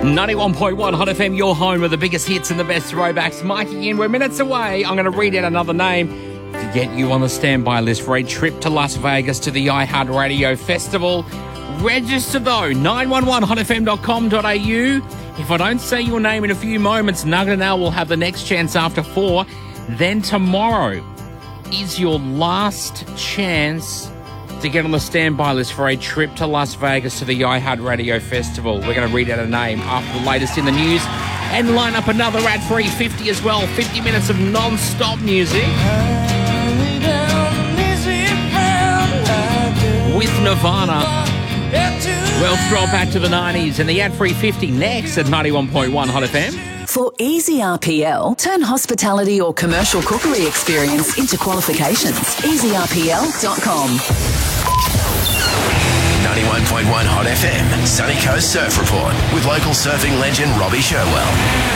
91.1 Hot FM, your home with the biggest hits and the best throwbacks. Mikey in, we're minutes away. I'm going to read out another name to get you on the standby list for a trip to Las Vegas to the iHeartRadio Festival. Register though, 911hotfm.com.au. If I don't say your name in a few moments, Nugget and Al will have the next chance after 4. Then tomorrow is your last chance to get on the standby list for a trip to Las Vegas to the iHeartRadio Festival. We're going to read out a name after the latest in the news and line up another ad-free 50 as well. 50 minutes of non-stop music with Nirvana. We'll throw back to the 90s and the ad-free 50 next at 91.1 Hot FM. For easy RPL, turn hospitality or commercial cookery experience into qualifications. EasyRPL.com. 91.1 Hot FM, Sunny Coast Surf Report with local surfing legend Robbie Sherwell.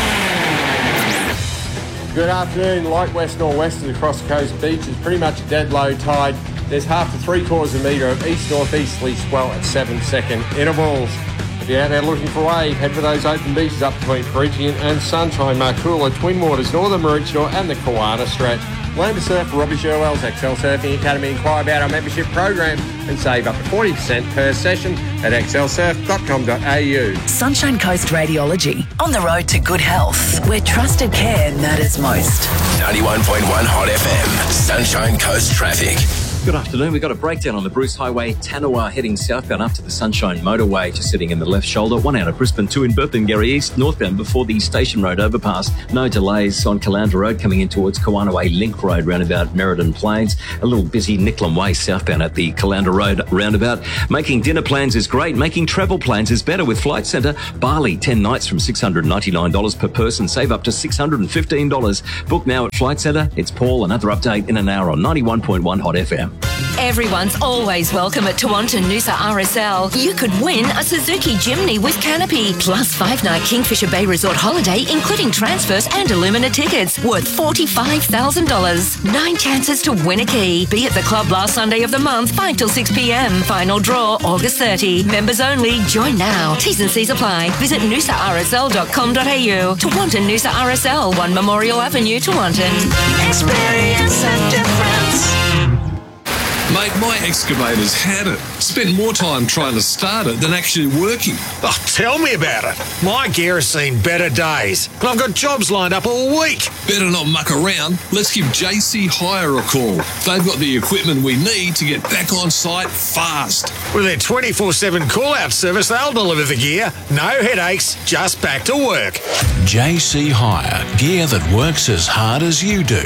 Good afternoon. Light west-nor'westers across the coast beach is pretty much a dead low tide. There's half to 3/4 metre of east-northeasterly swell at 7-second intervals. If you're out there looking for a wave, head for those open beaches up between Peregian and Sunshine, Marcoola, Twin Waters, Northern Maroochydore and the Kawana Stretch. Learn to surf for Robbie Sherwell's Excel Surfing Academy. Inquire about our membership program and save up to 40% per session at excelsurf.com.au. Sunshine Coast Radiology. On the road to good health, where trusted care matters most. 91.1 Hot FM, Sunshine Coast Traffic. Good afternoon. We've got a breakdown on the Bruce Highway, Tanawa heading southbound up to the Sunshine Motorway, just sitting in the left shoulder. 1 out of Brisbane, 2 in Burpengary East, northbound before the Station Road overpass. No delays on Caloundra Road coming in towards Kawanaway Link Road roundabout Merredin Plains. A little busy Nicklam Way southbound at the Caloundra Road roundabout. Making dinner plans is great. Making travel plans is better with Flight Centre. Bali, 10 nights from $699 per person. Save up to $615. Book now at Flight Centre. It's Paul. Another update in an hour on 91.1 Hot FM. Everyone's always welcome at Toonta Noosa RSL. You could win a Suzuki Jimny with canopy, plus 5-night Kingfisher Bay Resort holiday, including transfers and Illumina tickets, worth $45,000. 9 chances to win a key. Be at the club last Sunday of the month, 5 till 6 p.m. Final draw, August 30. Members only. Join now. T's and C's apply. Visit noosarsl.com.au. Toonta Noosa RSL, 1 Memorial Avenue, Toonta. Experience a difference. Mate, my excavator's had it. Spent more time trying to start it than actually working. Oh, tell me about it. My gear has seen better days. And I've got jobs lined up all week. Better not muck around. Let's give JC Hire a call. They've got the equipment we need to get back on site fast. With their 24/7 call-out service, they'll deliver the gear. No headaches, just back to work. JC Hire. Gear that works as hard as you do.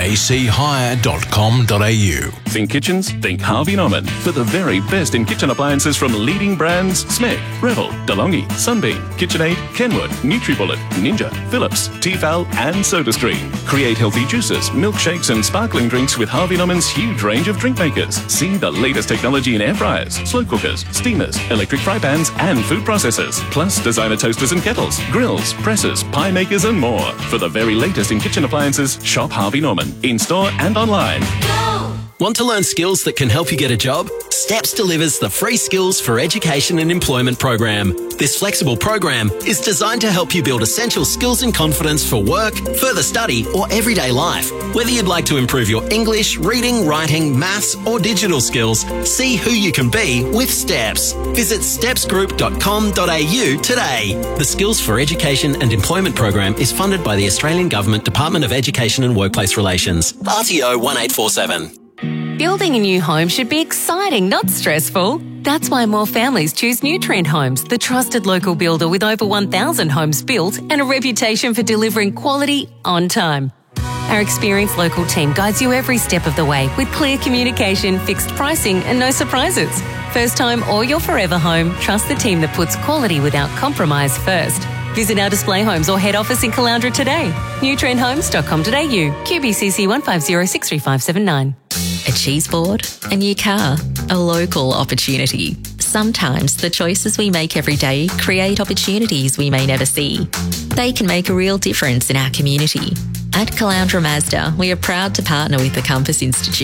jchire.com.au. Think kitchens? Think Harvey Norman. For the very best in kitchen appliances from leading brands Smeg, Revel, DeLonghi, Sunbeam, KitchenAid, Kenwood, NutriBullet, Ninja, Philips, Tefal and SodaStream. Create healthy juices, milkshakes and sparkling drinks with Harvey Norman's huge range of drink makers. See the latest technology in air fryers, slow cookers, steamers, electric fry pans and food processors. Plus designer toasters and kettles, grills, presses, pie makers and more. For the very latest in kitchen appliances, shop Harvey Norman. In-store and online. Want to learn skills that can help you get a job? STEPS delivers the Free Skills for Education and Employment program. This flexible program is designed to help you build essential skills and confidence for work, further study or everyday life. Whether you'd like to improve your English, reading, writing, maths or digital skills, see who you can be with STEPS. Visit stepsgroup.com.au today. The Skills for Education and Employment program is funded by the Australian Government Department of Education and Workplace Relations. RTO 1847. Building a new home should be exciting, not stressful. That's why more families choose Nutrient Homes, the trusted local builder with over 1,000 homes built and a reputation for delivering quality on time. Our experienced local team guides you every step of the way with clear communication, fixed pricing and no surprises. First time or your forever home, trust the team that puts quality without compromise first. Visit our display homes or head office in Caloundra today. nutrienthomes.com.au, QBCC 150635979. A cheese board, a new car, a local opportunity. Sometimes the choices we make every day create opportunities we may never see. They can make a real difference in our community. At Caloundra Mazda, we are proud to partner with the Compass Institute to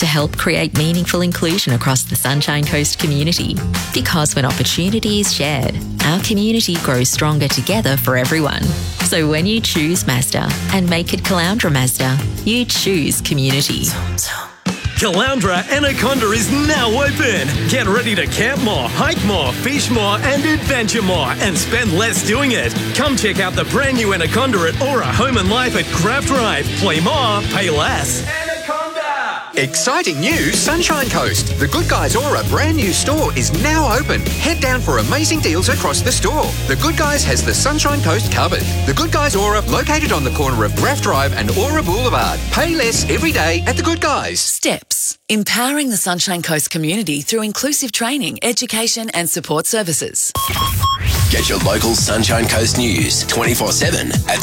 to help create meaningful inclusion across the Sunshine Coast community. Because when opportunity is shared, our community grows stronger together for everyone. So when you choose Mazda and make it Caloundra Mazda, you choose community. Caloundra Anaconda is now open. Get ready to camp more, hike more, fish more and adventure more and spend less doing it. Come check out the brand new Anaconda at Aura Home and Life at Craft Drive. Play more, pay less. Exciting news, Sunshine Coast. The Good Guys Aura brand new store is now open. Head down for amazing deals across the store. The Good Guys has the Sunshine Coast covered. The Good Guys Aura, located on the corner of Graff Drive and Aura Boulevard. Pay less every day at the Good Guys. Steps. Empowering the Sunshine Coast community through inclusive training, education and support services. Get your local Sunshine Coast news 24/7 at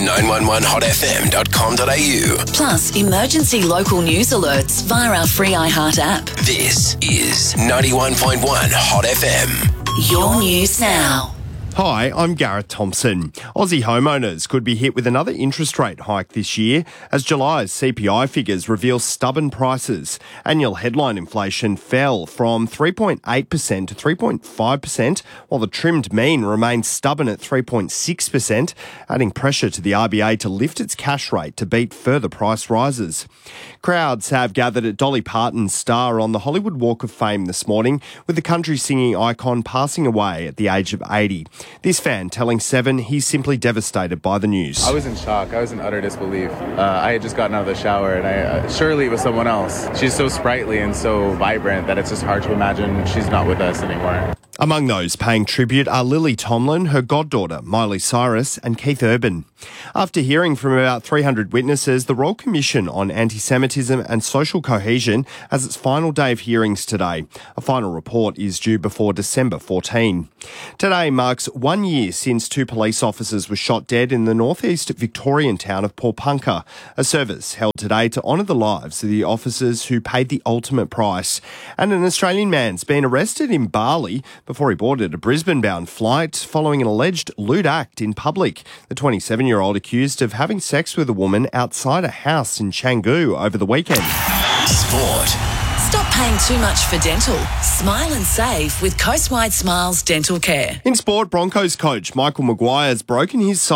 911hotfm.com.au. Plus, emergency local news alerts via our free iHeart app. This is 91.1 Hot FM. Your news now. Hi, I'm Gareth Thompson. Aussie homeowners could be hit with another interest rate hike this year as July's CPI figures reveal stubborn prices. Annual headline inflation fell from 3.8% to 3.5%, while the trimmed mean remains stubborn at 3.6%, adding pressure to the RBA to lift its cash rate to beat further price rises. Crowds have gathered at Dolly Parton's Star on the Hollywood Walk of Fame this morning, with the country singing icon passing away at the age of 80. This fan telling Seven he's simply devastated by the news. I was in shock. I was in utter disbelief. I had just gotten out of the shower and surely it was someone else. She's so sprightly and so vibrant that it's just hard to imagine she's not with us anymore. Among those paying tribute are Lily Tomlin, her goddaughter, Miley Cyrus, and Keith Urban. After hearing from about 300 witnesses, the Royal Commission on Anti-Semitism and Social Cohesion has its final day of hearings today. A final report is due before December 14. Today marks 1 year since two police officers were shot dead in the northeast Victorian town of Paulpunka. A service held today to honour the lives of the officers who paid the ultimate price. And an Australian man's been arrested in Bali before he boarded a Brisbane-bound flight following an alleged lewd act in public. The 27-year-old accused of having sex with a woman outside a house in Canggu over the weekend. Sport. Stop paying too much for dental. Smile and save with Coastwide Smiles Dental Care. In sport, Broncos coach Michael Maguire has broken his side